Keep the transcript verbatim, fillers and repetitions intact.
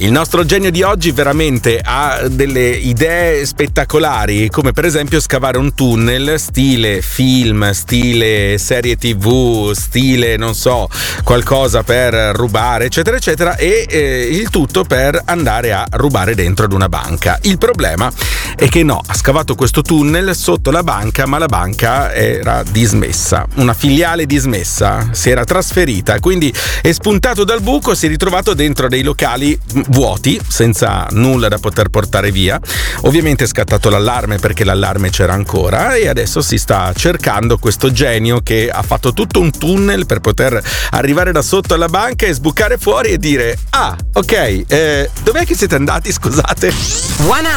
Il nostro genio di oggi veramente ha delle idee spettacolari, come per esempio scavare un tunnel stile film, stile serie tv, stile non so, qualcosa per rubare eccetera eccetera, e eh, il tutto per andare a rubare dentro ad una banca. Il problema è che no, ha scavato questo tunnel sotto la banca, ma la banca era dismessa, una filiale dismessa, si era trasferita, quindi è spuntato dal buco, si è ritrovato dentro dei locali vuoti, senza nulla da poter portare via. Ovviamente è scattato l'allarme, perché l'allarme c'era ancora, e adesso si sta cercando questo genio che ha fatto tutto un tunnel per poter arrivare da sotto alla banca e sbucare fuori e dire: ah, ok, eh, dov'è che siete andati, scusate?